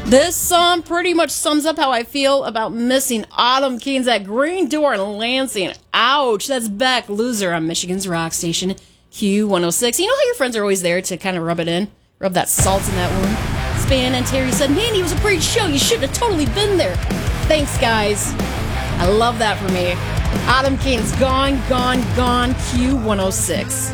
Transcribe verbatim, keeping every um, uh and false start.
This song pretty much sums up how I feel about missing Autumn Keynes at Green Door in Lansing. Ouch, that's Beck, Loser on Michigan's rock station, Q one oh six. You know how your friends are always there to kind of rub it in? Rub that salt in that wound? Span and Terry said, man, he was a great show. You should have totally been there. Thanks, guys. I love that for me. Autumn Keynes, gone, gone, gone, Q one oh six.